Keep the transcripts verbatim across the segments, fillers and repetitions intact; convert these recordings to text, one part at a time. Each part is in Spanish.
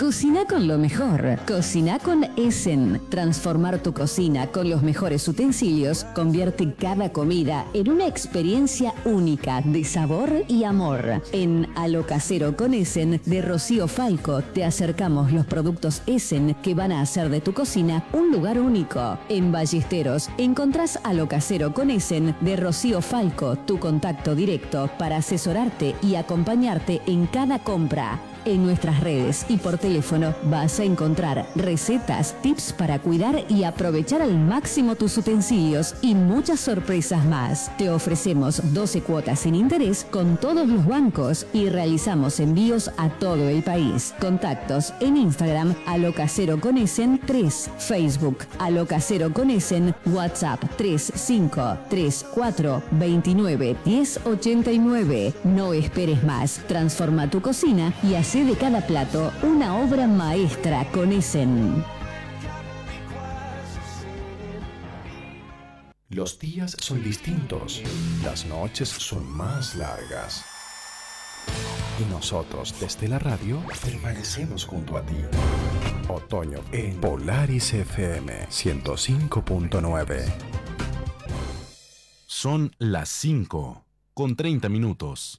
Cocina con lo mejor. Cocina con Essen. Transformar tu cocina con los mejores utensilios convierte cada comida en una experiencia única de sabor y amor. En A lo Casero con Essen de Rocío Falco te acercamos los productos Essen que van a hacer de tu cocina un lugar único. En Ballesteros encontrás A lo Casero con Essen de Rocío Falco, tu contacto directo para asesorarte y acompañarte en cada compra. En nuestras redes y por teléfono vas a encontrar recetas, tips para cuidar y aprovechar al máximo tus utensilios y muchas sorpresas más. Te ofrecemos doce cuotas sin interés con todos los bancos y realizamos envíos a todo el país. Contactos en Instagram A lo Casero con Essen tres, Facebook A lo Casero con Essen, WhatsApp tres cinco tres cuatro dos nueve uno cero ocho nueve. No esperes más, transforma tu cocina y haz de cada plato una obra maestra con Essen. Los días son distintos, las noches son más largas. Y nosotros desde la radio permanecemos junto a ti. Otoño en Polaris F M ciento cinco punto nueve. Son las cinco con treinta minutos.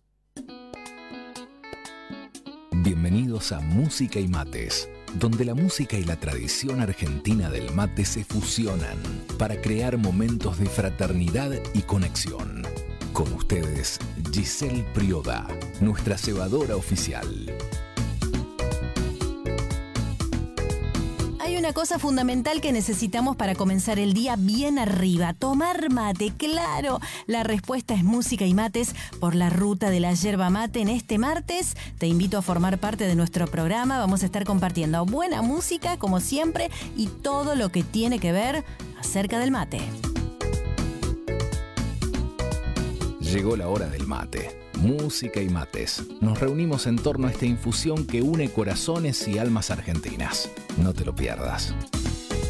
Bienvenidos a Música y Mates, donde la música y la tradición argentina del mate se fusionan para crear momentos de fraternidad y conexión. Con ustedes, Giselle Prioda, nuestra cebadora oficial. Hay una cosa fundamental que necesitamos para comenzar el día bien arriba: tomar mate. Claro, la respuesta es Música y Mates por la ruta de la yerba mate. En este martes te invito a formar parte de nuestro programa. Vamos a estar compartiendo buena música, como siempre, y todo lo que tiene que ver acerca del mate. Llegó la hora del mate. Música y Mates. Nos reunimos en torno a esta infusión que une corazones y almas argentinas. No te lo pierdas.